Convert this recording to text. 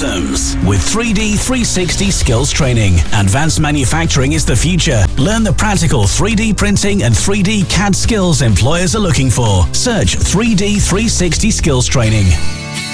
anthems with 3D 360 skills training. Advanced manufacturing is the future. Learn the practical 3D printing and 3D CAD skills employers are looking for. Search 3D 360 skills training.